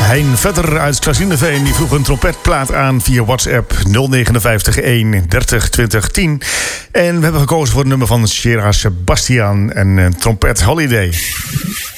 Hein Vetter uit Klazineveen die vroeg een trompetplaat aan via WhatsApp 059 1 30 20 10. En we hebben gekozen voor het nummer van Shera Sebastian en Trompet Holiday.